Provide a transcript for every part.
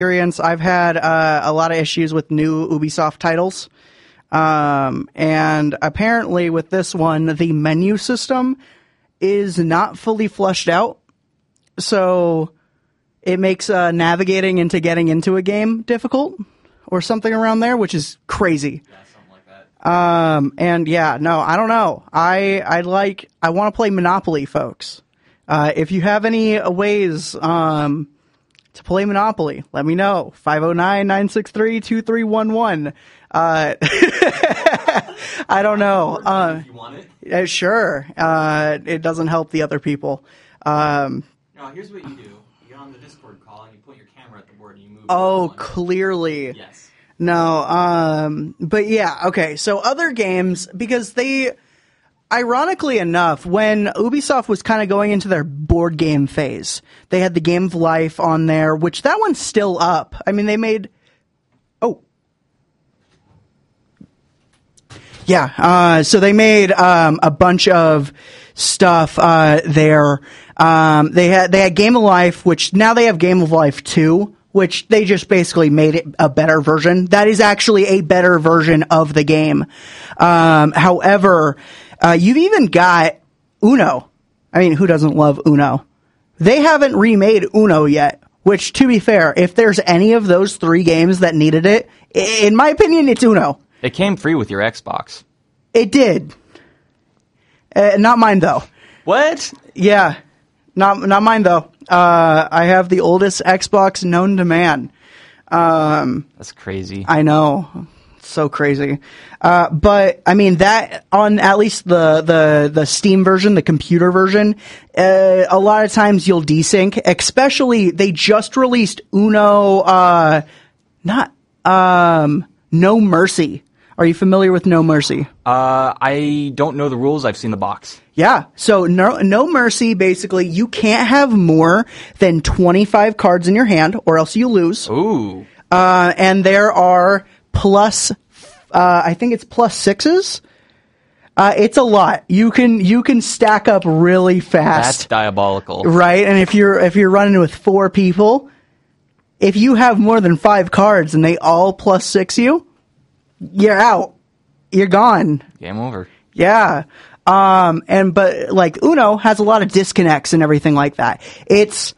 experience. I've had a lot of issues with new Ubisoft titles. And apparently with this one, the menu system is not fully fleshed out. So it makes navigating into getting into a game difficult or something around there, which is crazy. Yeah, something like that. And yeah, no, I don't know. I want to play Monopoly, folks. If you have any ways to play Monopoly, let me know. 509-963-2311. I don't know. If you want it. Sure. It doesn't help the other people. No, here's what you do. You get on the Discord call and you put your camera at the board and you move. Oh, clearly. Yes. No, but yeah, okay. So other games, because ironically enough, when Ubisoft was kind of going into their board game phase, they had the Game of Life on there, which that one's still up. I mean, they made... Yeah, so they made a bunch of stuff there. They had Game of Life, which now they have Game of Life 2, which they just basically made it a better version. That is actually a better version of the game. However, you've even got Uno. I mean, who doesn't love Uno? They haven't remade Uno yet, which, to be fair, if there's any of those three games that needed it, in my opinion, it's Uno. It came free with your Xbox. It did. Not mine, though. What? Yeah. Not mine, though. I have the oldest Xbox known to man. That's crazy. I know. It's so crazy. But, I mean, that, on at least the Steam version, the computer version, a lot of times you'll desync. Especially, they just released Uno, No Mercy. Are you familiar with No Mercy? I don't know the rules. I've seen the box. Yeah. So No Mercy, basically, you can't have more than 25 cards in your hand or else you lose. Ooh. And there are I think it's plus sixes. It's a lot. You can stack up really fast. That's diabolical. Right? And if you're running with four people, if you have more than 5 cards and they all plus 6 you, you're out. You're gone. Game over. Yeah. But like Uno has a lot of disconnects and everything like that. It's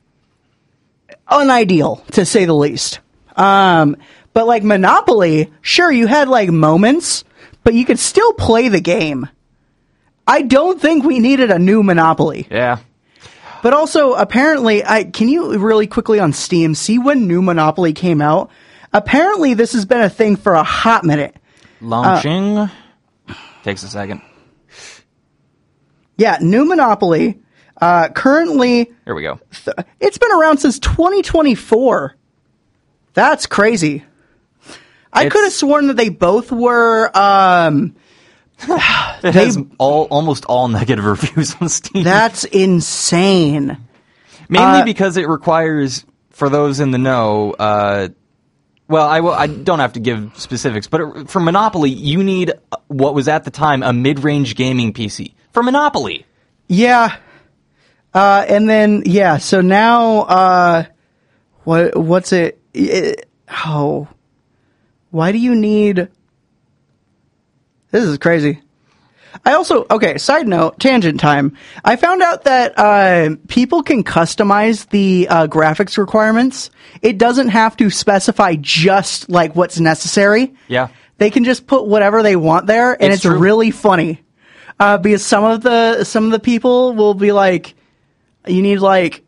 unideal, to say the least. But like Monopoly, sure, you had like moments, but you could still play the game. I don't think we needed a new Monopoly. Yeah. But also, apparently, can you really quickly on Steam see when new Monopoly came out? Apparently, this has been a thing for a hot minute. Launching. Takes a second. Yeah, new Monopoly. Currently... Here we go. It's been around since 2024. That's crazy. I could have sworn that they both were... It has almost all negative reviews on Steam. That's insane. Mainly because it requires, for those in the know... I don't have to give specifics, but for Monopoly, you need what was at the time a mid-range gaming PC. For Monopoly! Yeah. And then, yeah, so now, what's it? Why do you need... This is crazy. Side note, tangent time. I found out that people can customize the graphics requirements. It doesn't have to specify just like what's necessary. Yeah. They can just put whatever they want there, and it's really funny. Because some of the people will be like, you need like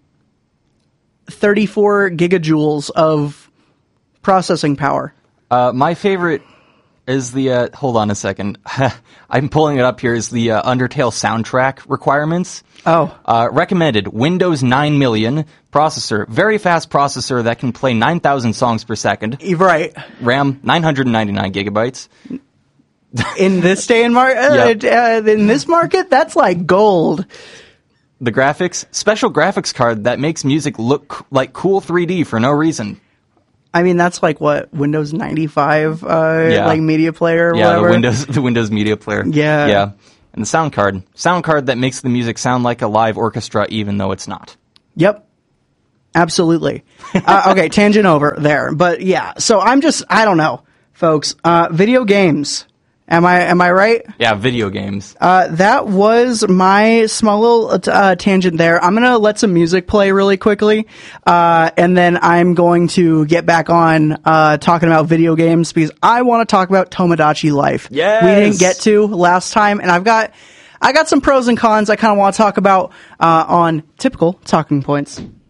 34 gigajoules of processing power. My favorite is the, hold on a second. I'm pulling it up here, is the Undertale soundtrack requirements. Oh. Recommended, Windows 9 million processor, very fast processor that can play 9,000 songs per second. Right. RAM, 999 gigabytes. In this day and in this market, that's like gold. The graphics, special graphics card that makes music look like cool 3D for no reason. I mean, that's like what, Windows 95, like media player or whatever? Yeah, the Windows media player. Yeah. Yeah. And the sound card that makes the music sound like a live orchestra even though it's not. Yep. Absolutely. Okay, tangent over there. But yeah, so I don't know, folks. Video games. Am I right? Yeah, video games. That was my small little tangent there. I'm going to let some music play really quickly, and then I'm going to get back on talking about video games because I want to talk about Tomodachi Life. Yes! We didn't get to last time, and I got some pros and cons I kind of want to talk about on Typical Talking Points.